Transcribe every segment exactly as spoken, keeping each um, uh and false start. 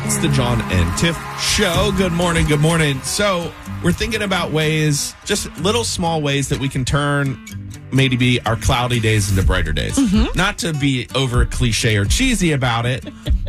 It's the John and Tiff Show. Good morning. Good morning. So we're thinking about ways, just little small ways that we can turn maybe our cloudy days into brighter days. Mm-hmm. Not to be over cliche or cheesy about it,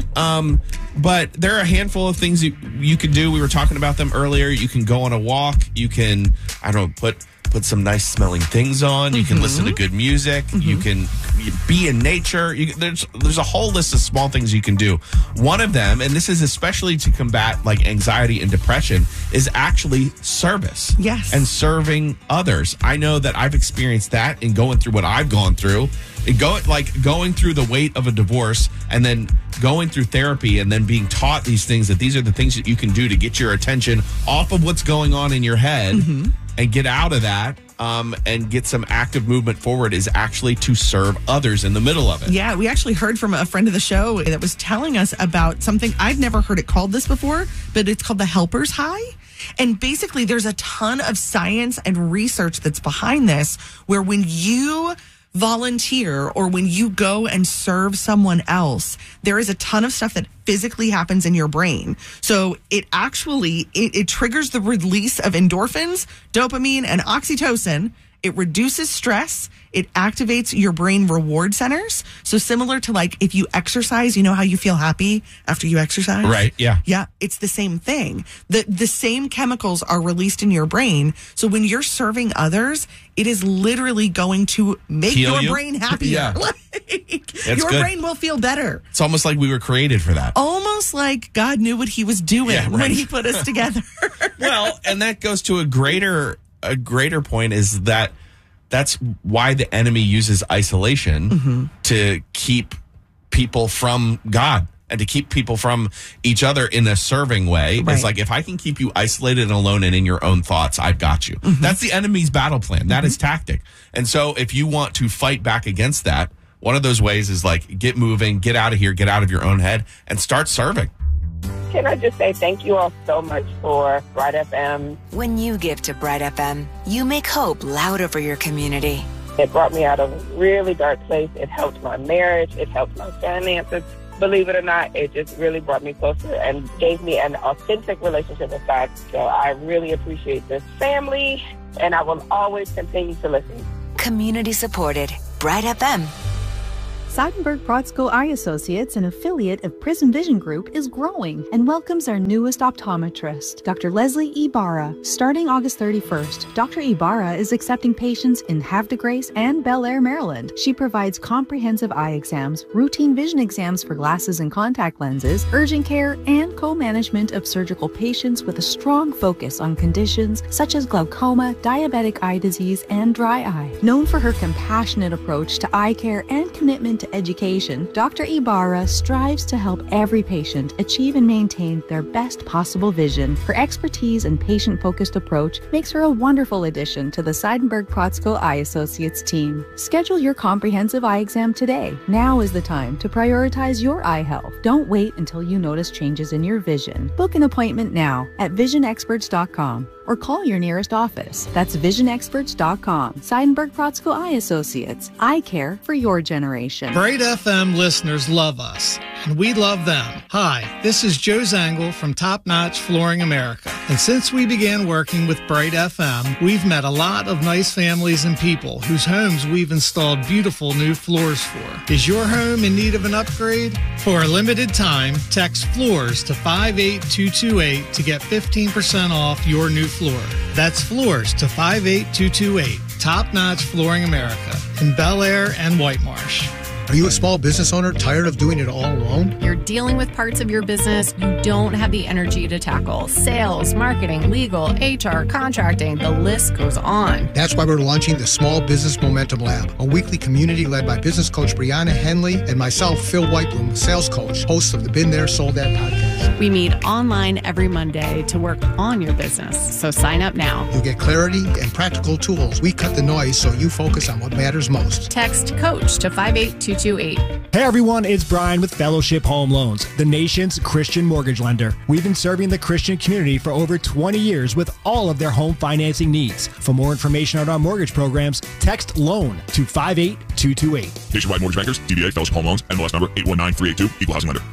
um, but there are a handful of things you, you can do. We were talking about them earlier. You can go on a walk. You can, I don't know, put put some nice smelling things on. You mm-hmm. can listen to good music. Mm-hmm. You can be in nature. You, there's there's a whole list of small things you can do. One of them, and this is especially to combat like anxiety and depression, is actually service. Yes. And serving others. I know that I've experienced that in going through what I've gone through. It go like going through the weight of a divorce and then going through therapy and then being taught these things, that these are the things that you can do to get your attention off of what's going on in your head mm-hmm. and get out of that. Um, and get some active movement forward is actually to serve others in the middle of it. Yeah, we actually heard from a friend of the show that was telling us about something. I've never heard it called this before, but it's called the helper's high. And basically, there's a ton of science and research that's behind this, where when you volunteer or when you go and serve someone else, there is a ton of stuff that physically happens in your brain. So it actually, it, it triggers the release of endorphins, dopamine, and oxytocin. It reduces stress. It activates your brain reward centers. So similar to like if you exercise, you know how you feel happy after you exercise? Right, yeah. Yeah, it's the same thing. The the same chemicals are released in your brain. So when you're serving others, it is literally going to make Heal your you? brain happier. Yeah. Like, your good. brain will feel better. It's almost like we were created for that. Almost like God knew what he was doing Yeah, right. when he put us together. Well, and that goes to a greater a greater point, is that that's why the enemy uses isolation mm-hmm. to keep people from God and to keep people from each other in a serving way. Right. It's like, if I can keep you isolated and alone and in your own thoughts, I've got you. Mm-hmm. That's the enemy's battle plan. That mm-hmm. is tactic. And so if you want to fight back against that, one of those ways is like, get moving, get out of here, get out of your own head, and start serving. Can I just say thank you all so much for Bright F M. When you give to Bright F M, you make hope louder for your community. It brought me out of a really dark place. It helped my marriage. It helped my finances. Believe it or not, it just really brought me closer and gave me an authentic relationship with God. So I really appreciate this family, and I will always continue to listen. Community supported. Bright F M. Seidenberg Protzko Eye Associates, an affiliate of Prism Vision Group, is growing and welcomes our newest optometrist, Doctor Leslie Ibarra. Starting August thirty-first, Doctor Ibarra is accepting patients in Havre de Grace and Bel Air, Maryland. She provides comprehensive eye exams, routine vision exams for glasses and contact lenses, urgent care, and co-management of surgical patients with a strong focus on conditions such as glaucoma, diabetic eye disease, and dry eye. Known for her compassionate approach to eye care and commitment to education, Doctor Ibarra strives to help every patient achieve and maintain their best possible vision. Her expertise and patient-focused approach makes her a wonderful addition to the Seidenberg Protzko Eye Associates team. Schedule your comprehensive eye exam today. Now is the time to prioritize your eye health. Don't wait until you notice changes in your vision. Book an appointment now at vision experts dot com. or call your nearest office. That's vision experts dot com. Seidenberg Protzko Eye Associates. Eye care for your generation. Bright F M listeners love us, and we love them. Hi, this is Joe Zangle from Top Notch Flooring America. And since we began working with Bright F M, we've met a lot of nice families and people whose homes we've installed beautiful new floors for. Is your home in need of an upgrade? For a limited time, text FLOORS to five eight two two eight to get fifteen percent off your new floor. That's FLOORS to five eight two two eight. Top Notch Flooring America in Bel Air and White Marsh. Are you a small business owner tired of doing it all alone? You're dealing with parts of your business you don't have the energy to tackle. Sales, marketing, legal, H R, contracting, the list goes on. That's why we're launching the Small Business Momentum Lab, a weekly community led by business coach Brianna Henley and myself, Phil Whitebloom, sales coach, host of the Been There, Sold That podcast. We meet online every Monday to work on your business, so sign up now. You'll get clarity and practical tools. We cut the noise so you focus on what matters most. Text COACH to five eight two two eight. Hey everyone, it's Brian with Fellowship Home Loans, the nation's Christian mortgage lender. We've been serving the Christian community for over twenty years with all of their home financing needs. For more information on our mortgage programs, text LOAN to five eight two two eight. Nationwide Mortgage Bankers, D B A, Fellowship Home Loans, N M L S number eight one nine three eight two, Equal Housing Lender.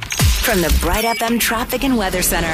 from the Bright F M Traffic and Weather Center.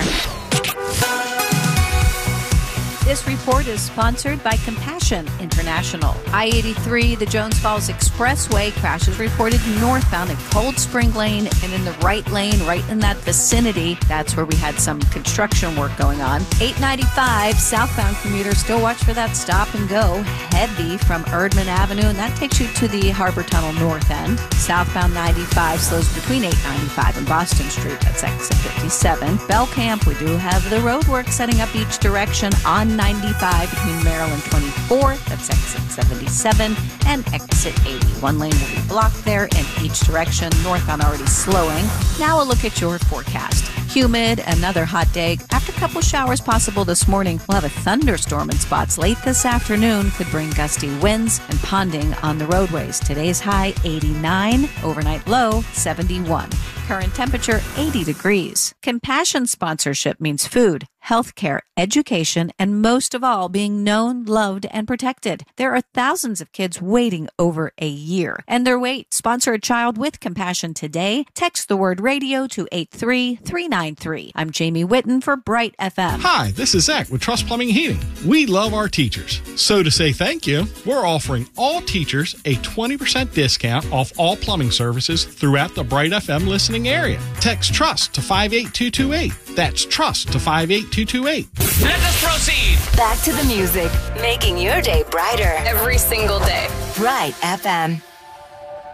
This report is sponsored by Compassion International. I eighty-three, the Jones Falls Expressway, crashes reported northbound at Cold Spring Lane and in the right lane, right in that vicinity. That's where we had some construction work going on. eight ninety-five, southbound commuters, still watch for that stop and go. Heavy from Erdman Avenue, and that takes you to the Harbor Tunnel north end. Southbound ninety-five slows between eight ninety-five and Boston Street. That's exit fifty-seven. Bell Camp, we do have the road work setting up each direction on ninety-five between Maryland twenty-fourth, that's exit seventy-seven, and exit eighty. One lane will be blocked there in each direction, northbound already slowing. Now a look at your forecast. Humid, another hot day. After a couple showers possible this morning, we'll have a thunderstorm in spots late this afternoon. Could bring gusty winds and ponding on the roadways. Today's high eighty-nine, overnight low seventy-one. Current temperature eighty degrees. Compassion sponsorship means food, healthcare, education, and most of all, being known, loved, and protected. There are thousands of kids waiting over a year. And their wait. Sponsor a child with Compassion today. Text the word radio to eight three three nine three. I'm Jamie Whitten for Bright F M. Hi, this is Zach with Trust Plumbing and Heating. We love our teachers. So to say thank you, we're offering all teachers a twenty percent discount off all plumbing services throughout the Bright F M listening area. Text TRUST to five eight two two eight. That's TRUST to five eight two two eight. Let us proceed. Back to the music, making your day brighter every single day. Bright F M.